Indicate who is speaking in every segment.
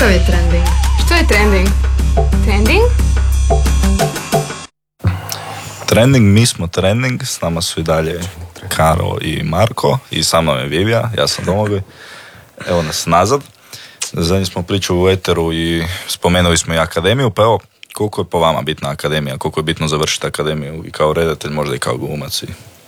Speaker 1: Kakav je trending?
Speaker 2: Što je trending? Trending?
Speaker 3: Trending, mi smo trending, s nama su i dalje Karo i Marko i sa mnom je Vivija, ja sam Domagoj. Evo nas nazad. Zadnji smo pričali u eteru i spomenuli smo i akademiju, pa evo, koliko je po vama bitna akademija, koliko je bitno završiti akademiju i kao redatelj, možda i kao glumac?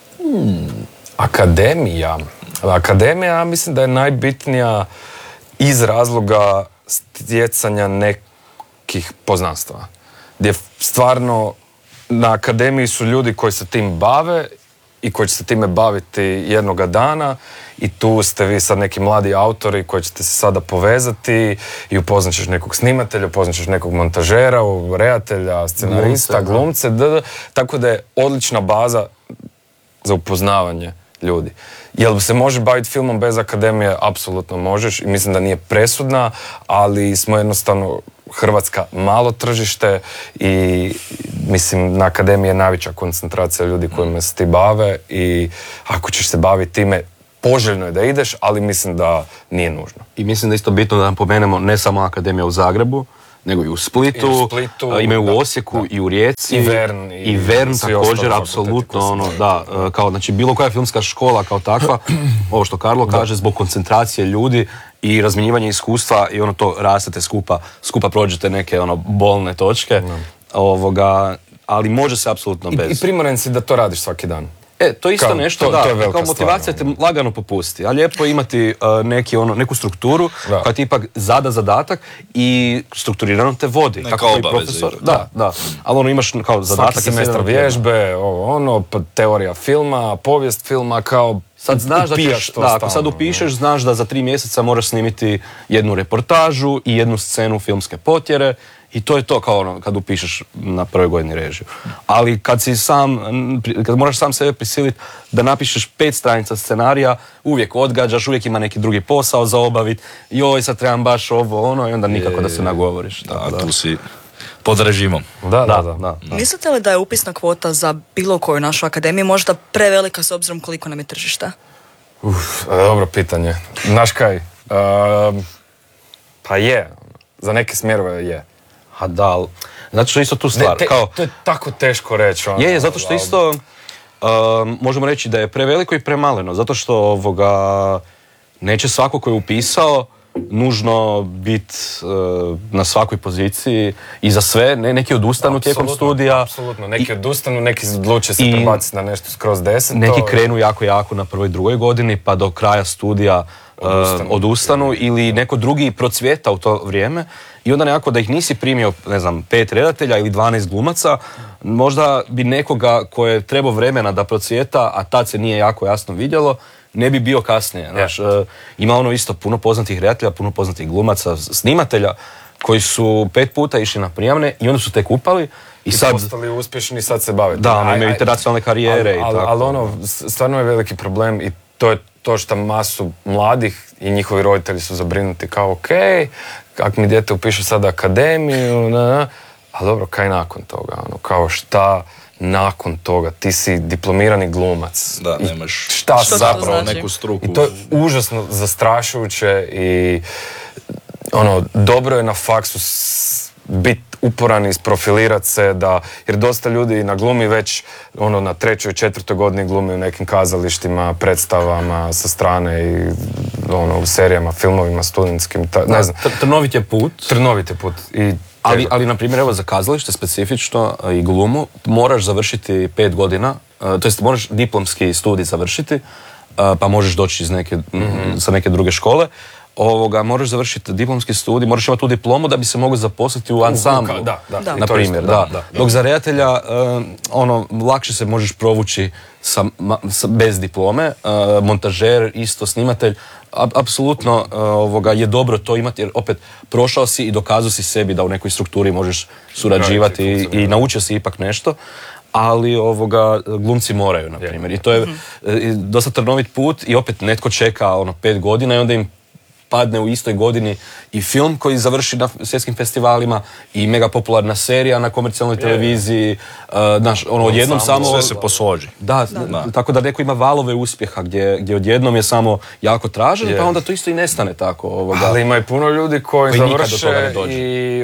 Speaker 4: Akademija, mislim da je najbitnija iz razloga stjecanja nekih poznanstva. Gdje stvarno na akademiji su ljudi koji se tim bave i koji će se time baviti jednoga dana i tu ste vi sad neki mladi autori koji ćete se sada povezati i upoznat ćeš nekog snimatelja, upoznat ćeš nekog montažera, redatelja, scenarista, glumce, tako da je odlična baza za upoznavanje ljudi. Jel se može baviti filmom bez akademije? Apsolutno možeš i mislim da nije presudna, ali smo jednostavno Hrvatska malo tržište i mislim na akademiji je najveća koncentracija ljudi kojima se ti bave i ako ćeš se baviti time, poželjno je da ideš, ali mislim da nije nužno.
Speaker 5: I mislim da je isto bitno da nam pomenemo ne samo akademija u Zagrebu, nego i u Splitu, imaju u Osijeku i u Rijeci. I Vern također, apsolutno, kao, znači bilo koja filmska škola kao takva, ovo što Karlo kaže, zbog koncentracije ljudi i razmjenjivanja iskustva i to rastete skupa prođete neke bolne točke, ali može se apsolutno bez.
Speaker 4: I primoren si da to radiš svaki dan.
Speaker 5: To je isto nešto, kao motivacija te lagano popusti, a lijepo je imati neku strukturu koja ti ipak zada zadatak i strukturirano te vodi.
Speaker 3: Neka obaveza.
Speaker 5: Da, ali imaš kao zadatak.
Speaker 4: Svaki semestar vježbe, teorija filma, povijest filma, kao
Speaker 5: sad znaš da ćeš, ako sad upišeš, znaš da za 3 mjeseca moraš snimiti jednu reportažu i jednu scenu filmske potjere. I to je to kao kad upišeš na prvoj godini režiju. Ali kad moraš sam sebe prisiliti da napišeš 5 stranica scenarija, uvijek odgađaš, uvijek ima neki drugi posao za obaviti, joj sad trebam baš ovo, i onda nikako da se nagovoriš.
Speaker 3: Tu si pod režimom.
Speaker 5: Da.
Speaker 6: Mislite li da je upisna kvota za bilo koju našu akademiju možda prevelika s obzirom koliko nam je tržišta?
Speaker 4: Dobro pitanje. Znaš kaj? Pa je. Za neke smjerove je.
Speaker 5: A da, zato što isto tu stvar.
Speaker 4: To je tako teško reći.
Speaker 5: Zato što isto možemo reći da je preveliko i premaleno. Zato što neće svako koji je upisao nužno biti na svakoj poziciji i za sve. Neki odustanu tijekom studija.
Speaker 4: Apsolutno, neki odustanu, neki odluče se prebaciti na nešto skroz 10.
Speaker 5: Neki krenu jako na prvoj, drugoj godini pa do kraja studija odustanu ili neko drugi procvjeta u to vrijeme i onda nekako da ih nisi primio, 5 redatelja ili 12 glumaca, možda bi nekoga koje je trebao vremena da procvjeta, a tad se nije jako jasno vidjelo, ne bi bio kasnije. Ima isto puno poznatih redatelja, puno poznatih glumaca, snimatelja koji su 5 puta išli na prijavne i onda su tek upali i sad
Speaker 4: postali uspješni i sad se bave.
Speaker 5: Da, imaju internacionalne karijere i tako.
Speaker 4: Ali stvarno je veliki problem i to je to što masu mladih i njihovi roditelji su zabrinuti kao ok, kako mi dijete upiše sad akademiju, ali dobro, kaj nakon toga? Kao šta nakon toga? Ti si diplomirani glumac.
Speaker 3: Da, nemaš
Speaker 4: šta
Speaker 3: zapravo neku struku.
Speaker 4: I to je užasno zastrašujuće i dobro je na faksu biti uporan i isprofilirati se, jer dosta ljudi na glumi već na 3. i 4. godini glumi u nekim kazalištima, predstavama sa strane i u serijama, filmovima studentskim, ne znam.
Speaker 5: Trnovit je put.
Speaker 4: Ali,
Speaker 5: na primjer, evo za kazalište specifično i glumu, moraš završiti 5 godina, to jest moraš diplomski studij završiti, pa možeš doći sa neke druge škole. Moraš završiti diplomski studij, moraš imati tu diplomu da bi se mogao zaposliti u ansamblu, na primjer. Dok za redatelja lakše se možeš provući bez diplome, montažer, isto snimatelj, apsolutno je dobro to imati jer opet prošao si i dokazao si sebi da u nekoj strukturi možeš surađivati i naučio si ipak nešto. Ali glumci moraju, na primjer. I to je dosta trnovit put i opet netko čeka 5 godina i onda im padne u istoj godini i film koji završi na svjetskim festivalima i mega popularna serija na komercijalnoj televiziji, odjednom samo...
Speaker 3: Sve se posloži.
Speaker 5: Da, tako da neko ima valove uspjeha gdje odjednom je samo jako tražen, pa onda to isto i nestane tako.
Speaker 4: Ali ima i puno ljudi koji
Speaker 5: nikad do toga ne
Speaker 4: završe
Speaker 5: dođe.
Speaker 4: i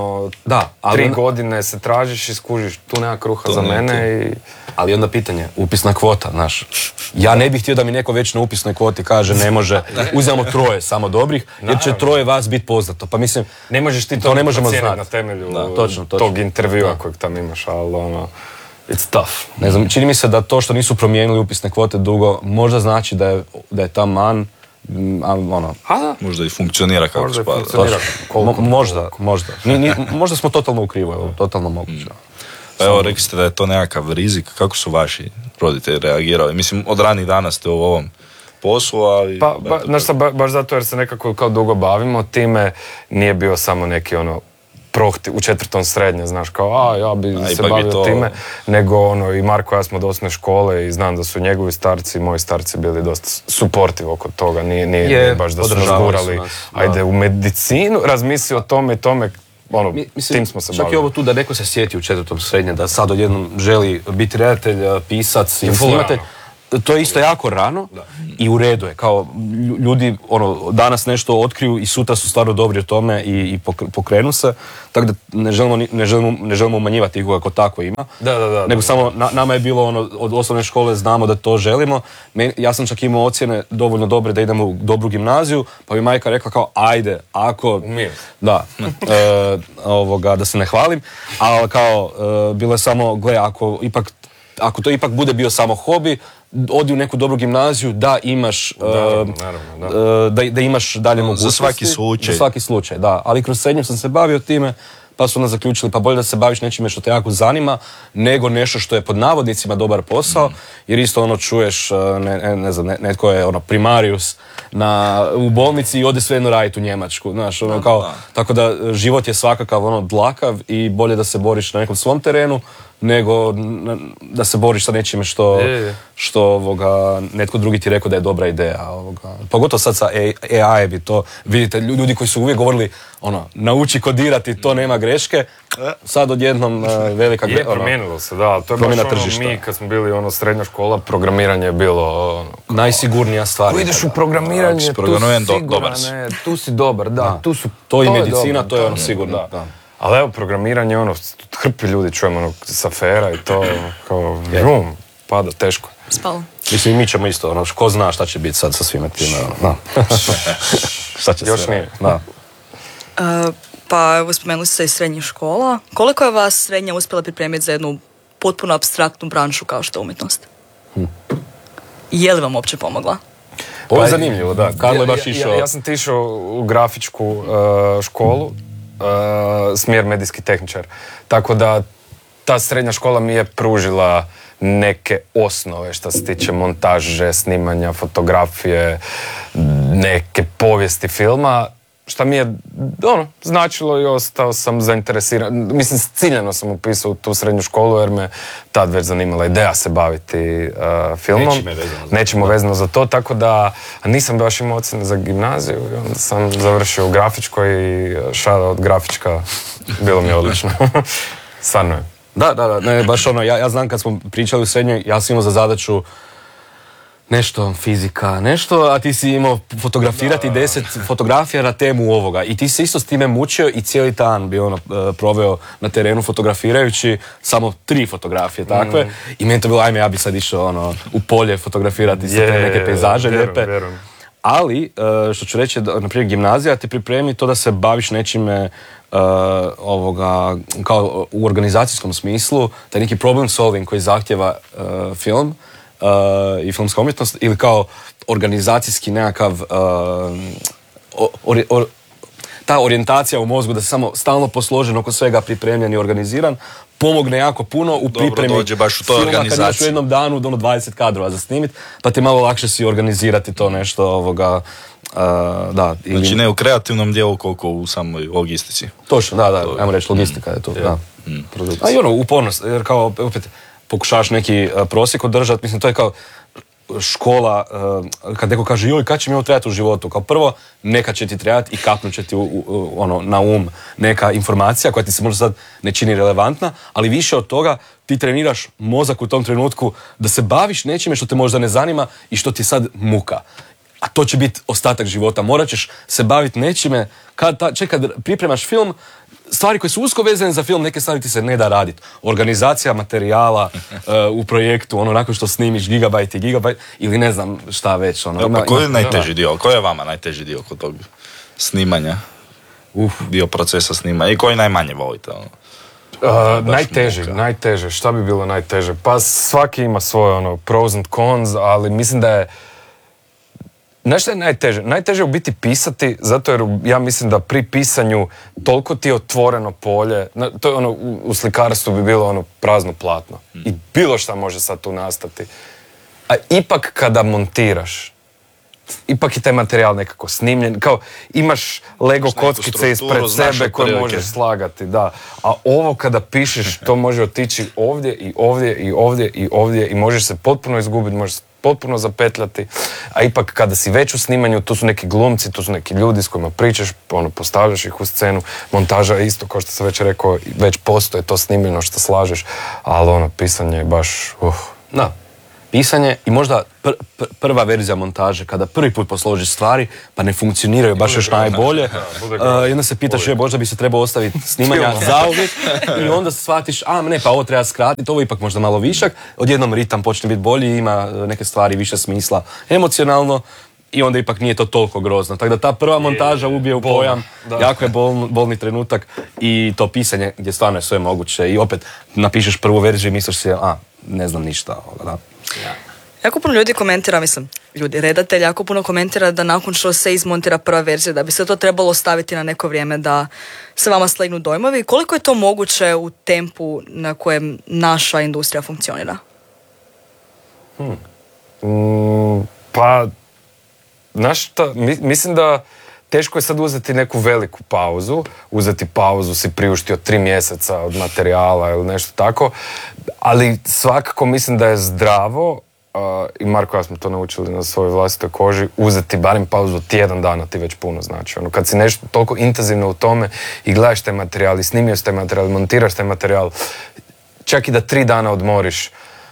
Speaker 5: 3
Speaker 4: godine se tražiš i skužiš, tu nema kruha za mene i...
Speaker 5: Ali onda pitanje, upisna kvota, znaš. Ja ne bih htio da mi neko već na upisnoj kvoti kaže ne može, uzimamo 3 samo dobrih, jer će 3 vas biti poznato. Pa mislim,
Speaker 4: Ne možeš ti
Speaker 5: to ne možemo
Speaker 4: procijeniti
Speaker 5: znati.
Speaker 4: na temelju
Speaker 5: Točno.
Speaker 4: tog intervjua kojeg tam imaš, ali it's tough.
Speaker 5: Ne znam, čini mi se da to što nisu promijenili upisne kvote dugo, možda znači da je ta man,
Speaker 3: Možda i funkcionira kako
Speaker 4: Možda i
Speaker 3: spada.
Speaker 4: funkcionira.
Speaker 5: možda. Možda smo totalno u krivu, evo, totalno moguće.
Speaker 3: Pa evo, rekli ste da je to nekakav rizik. Kako su vaši roditelji reagirali? Mislim, od ranih dana ste u ovom poslu, ali...
Speaker 4: Znaš šta, baš zato jer se nekako kao dugo bavimo time, nije bio samo neki prohti u 4. srednje, znaš, kao ja bi se bavio time, nego i Marko i ja smo od osnovne škole i znam da su njegovi starci i moji starci bili dosta supportive oko toga, nije baš da su nas gurali, ajde u medicinu, razmisli o tome i tome, tim smo se bavili.
Speaker 5: Čak i ovo tu da neko se sjeti u 4. srednje, da sad odjednom želi biti redatelj, pisac i snimatelj, to je isto jako rano i u redu je. Kao ljudi danas nešto otkriju i sutra su stvarno dobri u tome i pokrenu se. Tako da ne želimo umanjivati ih kako tako ima. Nego samo nama je bilo od osnovne škole znamo da to želimo. Ja sam čak imao ocjene dovoljno dobre da idemo u dobru gimnaziju, pa mi majka rekla kao ajde, ako... Da, da se ne hvalim, ali kao bilo je samo, gle, ako to ipak bude bio samo hobi, odi u neku dobru gimnaziju da imaš da imaš dalje mogućnosti.
Speaker 3: Za svaki slučaj.
Speaker 5: Da. Ali kroz srednju sam se bavio time, pa su nas zaključili, pa bolje da se baviš nečime što te jako zanima, nego nešto što je pod navodnicima dobar posao, jer isto čuješ, ne znam, netko je primarius u bolnici i ode svejedno raditi u Njemačku, znaš, tako da život je svakakav dlakav i bolje da se boriš na nekom svom terenu, nego da se boriš sa nečime što netko drugi ti rekao da je dobra ideja. Pogotovo sad sa AI bi to, vidite, ljudi koji su uvijek govorili nauči kodirati, to nema greške, sad odjednom velika greška.
Speaker 4: Promijenilo se, da, to je baš mi kad smo bili srednja škola, programiranje je bilo
Speaker 5: najsigurnija stvar.
Speaker 4: Ko ideš u programiranje, tu si dobar, da, tu su...
Speaker 5: To i medicina, to je sigurno.
Speaker 4: Ali evo, programiranje, hrpi ljudi, čujemo s afera i to, kao, pada teško.
Speaker 6: Spalo.
Speaker 5: Mislim, mi ćemo isto, ko zna šta će biti sad sa svime time, šta će
Speaker 4: još nije.
Speaker 6: Pa evo, spomenuli ste i srednjih škola. Koliko je vas srednja uspjela pripremiti za jednu potpuno apstraktnu branšu kao što je umjetnost? Je li vam uopće pomogla?
Speaker 5: Ovo je zanimljivo, da. Karlo je baš išao...
Speaker 4: Ja sam ti išao u grafičku školu, smjer medijski tehničar. Tako da ta srednja škola mi je pružila neke osnove što se tiče montaže, snimanja, fotografije, neke povijesti filma, što mi je značilo i ostao sam zainteresiran. Mislim, ciljano sam upisao u tu srednju školu jer me tad već zanimala ideja se baviti filmom. Nećemo vezano za to, tako da nisam baš imao ocjene za gimnaziju i onda sam završio u grafičkoj i šala od grafička, bilo mi je odlično. Stvarno je.
Speaker 5: Da, ne, baš ja znam kad smo pričali u srednjoj, ja sam imao za zadaću nešto fizika, nešto, a ti si imao fotografirati 10 fotografija na temu ovoga i ti se isto s time mučio i cijeli dan bi proveo na terenu fotografirajući samo 3 fotografije takve i meni to bilo, ajme, ja bi sad išao u polje fotografirati sa te neke pejzaže lijepe. Ali, što ću reći, na primjer gimnazija ti pripremi to da se baviš nečime kao u organizacijskom smislu, taj neki problem solving koji zahtjeva film i filmska umjetnost, ili kao organizacijski nekakav ta orijentacija u mozgu da se samo stalno posložen oko svega pripremljen i organiziran pomogne jako puno u pripremi
Speaker 3: dođe baš u toj
Speaker 5: filma kad imaš u
Speaker 3: organizaciji.
Speaker 5: jednom danu 20 kadrova za snimit, pa ti malo lakše si organizirati to nešto da.
Speaker 3: Znači ne u kreativnom dijelu koliko u samoj logistici.
Speaker 5: Točno, da, ajmo reći logistika je to, da. A i upornost, jer kao opet pokušavaš neki prosjek održati, mislim to je kao škola, kad neko kaže joj, kad će mi ovo trebati u životu? Kao prvo, neka će ti trebati i kapnut će ti na um neka informacija koja ti se možda sad ne čini relevantna, ali više od toga ti treniraš mozak u tom trenutku da se baviš nečime što te možda ne zanima i što ti je sad muka. A to će biti ostatak života. Morat ćeš se baviti nečime. Kad pripremaš film, stvari koje su usko vezane za film, neke stvari ti se ne da raditi. Organizacija materijala u projektu, nakon što snimiš gigabajt i gigabajt, ili ne znam šta već.
Speaker 3: Koji je najteži dio? Koji je vama najteži dio kod tog snimanja? Dio procesa snimanja. I koji najmanje volite?
Speaker 4: Najteže. Šta bi bilo najteže? Pa svaki ima svoje pros and cons, ali mislim da je znaš šta je najteže? Najteže je u biti pisati, zato jer ja mislim da pri pisanju toliko ti je otvoreno polje, to je u slikarstvu bi bilo prazno platno. I bilo šta može sad tu nastati. A ipak kada montiraš, ipak je taj materijal nekako snimljen, kao imaš Lego kockice ispred sebe koje možeš slagati, da. A ovo kada pišeš, to može otići ovdje i ovdje i ovdje i ovdje i možeš se potpuno izgubiti, možeš potpuno zapetljati, a ipak kada si već u snimanju, tu su neki glumci, tu su neki ljudi s kojima pričaš, postavljaš ih u scenu, montaža je isto, kao što sam već rekao, već postoje to snimljeno što slažeš, ali pisanje je baš,
Speaker 5: Da, pisanje i možda prva verzija montaže, kada prvi put posložiš stvari, pa ne funkcioniraju baš još najbolje, i onda se pitaš, možda bi se trebao ostaviti snimanja zauvijek, i onda shvatiš, pa ovo treba skratiti, ovo je ipak možda malo višak, odjednom ritam počne biti bolji, ima neke stvari više smisla emocionalno, i onda ipak nije to toliko grozno. Tako da ta prva montaža ubije u pojam, jako je bolni trenutak, i to pisanje gdje stvarno je sve moguće, i opet napišeš prvu verziju i misliš si, ne znam ništa. Da.
Speaker 6: Jako puno ljudi komentira, redatelj jako puno komentira da nakon što se izmontira prva verzija, da bi se to trebalo staviti na neko vrijeme da se vama slegnu dojmovi. Koliko je to moguće u tempu na kojem naša industrija funkcionira?
Speaker 4: Pa, znaš šta, mislim da teško je sad uzeti neku veliku pauzu, si priuštio 3 mjeseca od materijala ili nešto tako, ali svakako mislim da je zdravo, i Marko ja smo to naučili na svojoj vlastitoj koži, uzeti barem pauzu tjedan dana ti već puno znači. Kad si nešto toliko intenzivno u tome i gledaš taj materijal i snimio taj materijal, montiraš taj materijal, čak i da 3 dana odmoriš,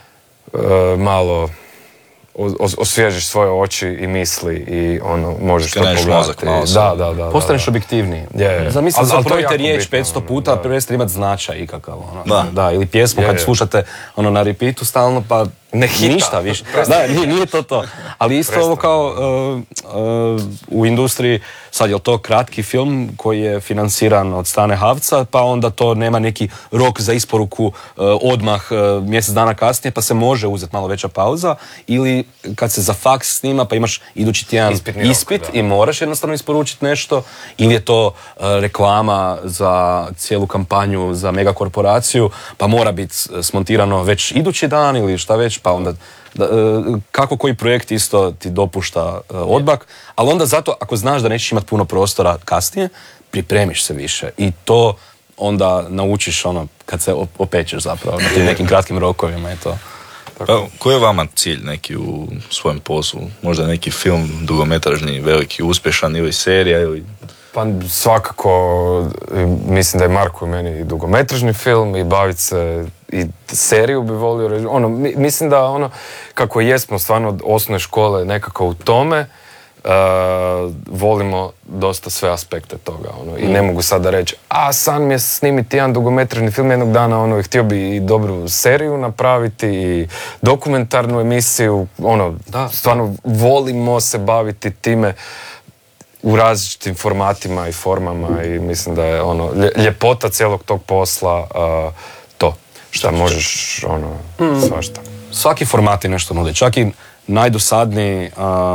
Speaker 4: malo osvježiš svoje oči i misli i možeš to pogledati. Da.
Speaker 5: Postaneš objektivniji. Zamislite da zaprojite riječ 500 puta, prestane imati značaj ikakav. Da, ili pjesmu kad slušate na repeatu stalno, pa ništa više. Da, nije to. Ali isto ovo kao u industriji, sad je to kratki film koji je financiran od strane HAVC-a, pa onda to nema neki rok za isporuku odmah mjesec dana kasnije, pa se može uzeti malo veća pauza, ili kad se za faks snima, pa imaš idući tjedan ispit i moraš jednostavno isporučiti nešto, ili je to reklama za cijelu kampanju za megakorporaciju, pa mora biti smontirano već idući dan ili šta već, pa onda kako koji projekt isto ti dopušta odmak, ali onda zato ako znaš da nećeš imati puno prostora kasnije, pripremiš se više i to onda naučiš kad se opečeš zapravo na tim nekim kratkim rokovima i to.
Speaker 3: Pa, koji je vama cilj neki u svojem poslu? Možda neki film dugometražni, veliki, uspješan ili serija ili...
Speaker 4: Pa svakako mislim da je Marko i meni dugometražni film i baviti se i seriju bi volio reći. Mislim da kako jesmo stvarno od osnovne škole nekako u tome, volimo dosta sve aspekte toga. I ne mogu sada reći, san mi je snimiti jedan dugometražni film jednog dana, i htio bi i dobru seriju napraviti i dokumentarnu emisiju. Stvarno volimo se baviti time u različitim formatima i formama i mislim da je ljepota cijelog tog posla to što možeš svašta.
Speaker 5: Svaki format je nešto nudi, čak i najdosadniji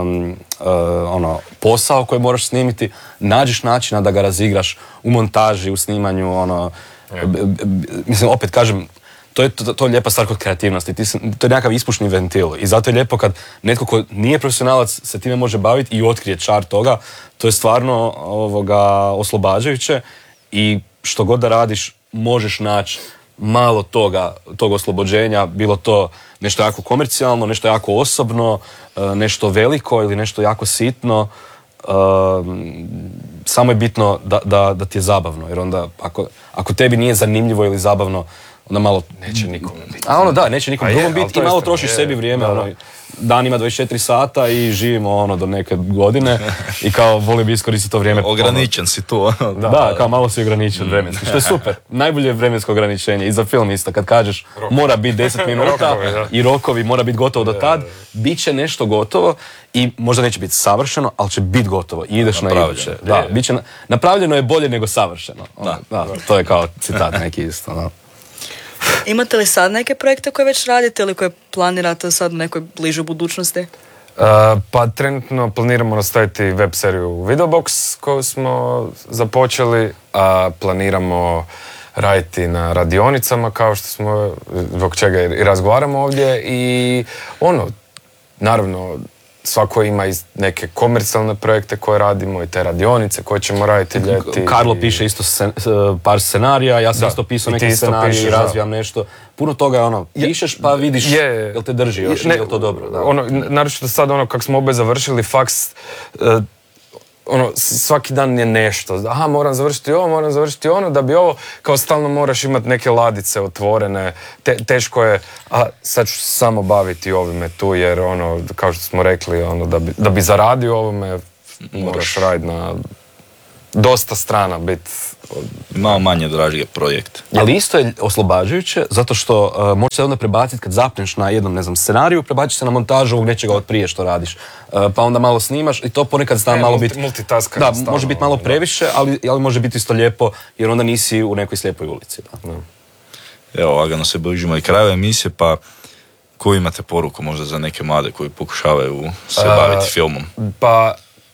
Speaker 5: posao koji moraš snimiti, nađeš načina da ga razigraš u montaži, u snimanju, mislim, opet kažem, to je lijepa stvar kod kreativnosti, to je nekakav ispušni ventil i zato je lijepo kad netko ko nije profesionalac se time može baviti i otkrije čar toga, to je stvarno oslobađajuće i što god da radiš možeš naći malo tog oslobođenja, bilo to nešto jako komercijalno, nešto jako osobno, nešto veliko ili nešto jako sitno. Samo je bitno da ti je zabavno, jer onda ako tebi nije zanimljivo ili zabavno, onda malo
Speaker 4: neće nikome biti.
Speaker 5: Neće nikom drugom biti i malo trošiš sebi vrijeme. Dan ima 24 sata i živimo do neke godine i kao volim bi iskoristiti to vrijeme.
Speaker 3: Ograničen si tu.
Speaker 5: Kao malo si ograničen vremenski, što je super. Najbolje vremensko ograničenje i za film isto, kad kažeš mora biti 10 minuta i rokovi mora biti gotovo do tad, bit će nešto gotovo i možda neće biti savršeno, ali će biti gotovo i ideš na iduće. Napravljeno je bolje nego savršeno. To je kao citat neki isto.
Speaker 6: Imate li sad neke projekte koje već radite ili koje planirate sad u nekoj bližoj budućnosti?
Speaker 4: Pa trenutno planiramo nastaviti web seriju Videobox koju smo započeli, a planiramo raditi na radionicama kao što smo, zbog čega i razgovaramo ovdje i naravno svako ima i neke komercijalne projekte koje radimo i te radionice koje ćemo raditi ljeti.
Speaker 5: Karlo piše isto par scenarija, ja sam isto pisao neke scenarije i razvijam nešto. Puno toga je pišeš pa vidiš jel te drži još, jel to dobro.
Speaker 4: Naročito sad kako smo obe završili faks, svaki dan je nešto. Moram završiti ovo, moram završiti ono, da bi ovo, kao stalno moraš imati neke ladice otvorene, teško je, sad ću samo baviti ovime tu, jer kao što smo rekli, da bi zaradio ovome, moraš raditi na dosta strana biti.
Speaker 3: Malo manje dražije projekte.
Speaker 5: Ali isto je oslobađajuće, zato što možeš se onda prebaciti kad zapneš na jednom, scenariju, prebaciš se na montažu ovog nečega od prije što radiš. Pa onda malo snimaš i to ponekad zna malo biti...
Speaker 4: Multitaskanje.
Speaker 5: Da, može biti malo previše, ali može biti isto lijepo, jer onda nisi u nekoj slijepoj ulici. Da.
Speaker 3: Evo, lagano se bližimo i kraju emisije, pa koju imate poruku možda za neke mlade koji pokušavaju se baviti filmom?
Speaker 4: Pa...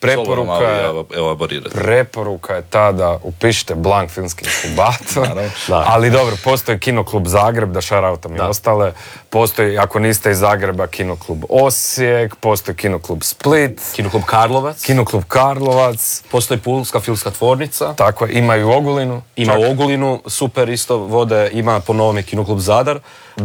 Speaker 4: Preporuka je ta da upišite Blank filmski inkubator, ali dobro, postoji Kinoklub Zagreb, da šarautam i ostale, postoji, ako niste iz Zagreba, Kinoklub Osijek, postoji Kinoklub Split,
Speaker 5: Kinoklub Karlovac, postoji Pulska filmska tvornica.
Speaker 4: Tako je, ima i u Ogulinu.
Speaker 5: Ima u Ogulinu, super isto vode, ima po novome Kinoklub Zadar.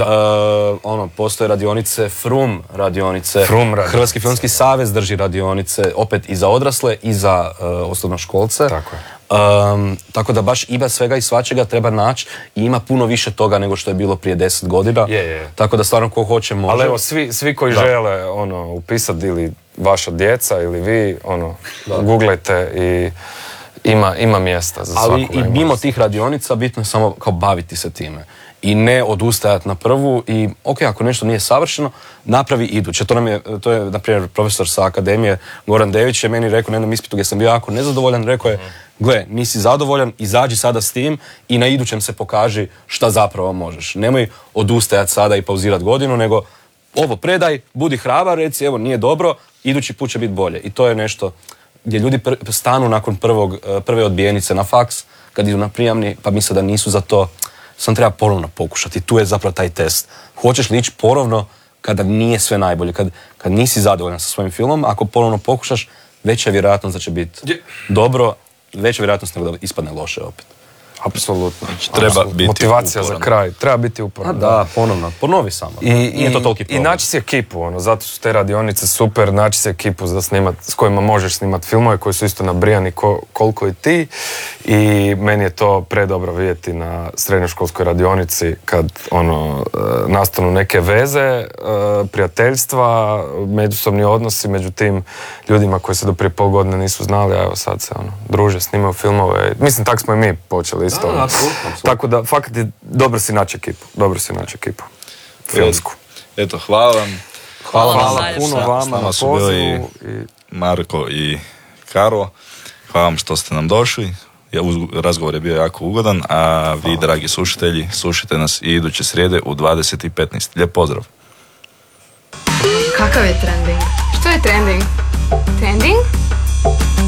Speaker 5: Postoje radionice, Frum radionice, Hrvatski filmski savez drži radionice, opet i za odrasle i za osnovnoškolce.
Speaker 4: Tako je.
Speaker 5: Tako da baš ima svega i svačega treba naći i ima puno više toga nego što je bilo prije 10 godina. Tako da stvarno ko hoće može.
Speaker 4: Ali evo, svi koji žele upisati ili vaša djeca ili vi, googlajte i ima mjesta za svakoga.
Speaker 5: Ali i mimo tih radionica bitno je samo kao baviti se time. I ne odustajati na prvu i ako nešto nije savršeno, napravi iduće. To je na primjer, profesor sa akademije Goran Dević je meni rekao na jednom ispitu gdje sam bio jako nezadovoljan, rekao je, gle, nisi zadovoljan, izađi sada s tim i na idućem se pokaži šta zapravo možeš. Nemoj odustajati sada i pauzirati godinu, nego ovo predaj, budi hrabar, reci, evo, nije dobro, idući put će biti bolje. I to je nešto gdje ljudi stanu nakon prve odbijenice na faks, kad idu na prijamni, pa misle da nisu za to. Sam treba ponovno pokušati. Tu je zapravo taj test. Hoćeš li ići ponovno kada nije sve najbolje, kad nisi zadovoljan sa svojim filmom, ako ponovno pokušaš, veća je vjerojatnost da će biti dobro, veća vjerojatnost nego da ispadne loše opet.
Speaker 4: Apsolutno.
Speaker 3: Treba biti
Speaker 4: motivacija
Speaker 3: uporan.
Speaker 4: Za kraj. Treba biti uporan.
Speaker 5: Da, ponovno. Ponovi samo. Nije to toliki problem.
Speaker 4: I naći si ekipu, zato su te radionice super, naći si ekipu s kojima možeš snimati filmove koji su isto nabrijani koliko i ti. I meni je to predobro vidjeti na srednjoškolskoj radionici kad nastanu neke veze, prijateljstva, međusobni odnosi među tim ljudima koji se do prije pol godine nisu znali, a evo sad se druže, snimaju filmove. Mislim, tako smo i mi počeli isto. Tako da, fakat je dobro si naći ekipu. Filmsku.
Speaker 3: Eto, hvala vam.
Speaker 6: Hvala
Speaker 4: puno vama na
Speaker 3: nama su bili
Speaker 4: pozivu.
Speaker 3: Marko i Karlo. Hvala vam što ste nam došli. Razgovor je bio jako ugodan, a vi, dragi slušatelji, slušajte nas i iduće srijede u 20:15. Lijep pozdrav.
Speaker 2: Kakav je trending? Što je trending? Trending?